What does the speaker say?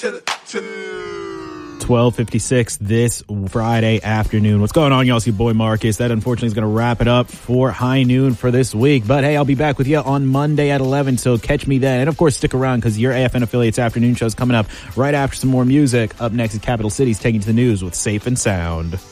12:56 this Friday afternoon. What's going on, y'all? It's your boy Marcus. That unfortunately is going to wrap it up for High Noon for this week. But hey, I'll be back with you on Monday at 11, so catch me then. And of course, stick around because your AFN Affiliates afternoon show is coming up right after some more music. Up next is Capital Cities taking you to the news with Safe and Sound.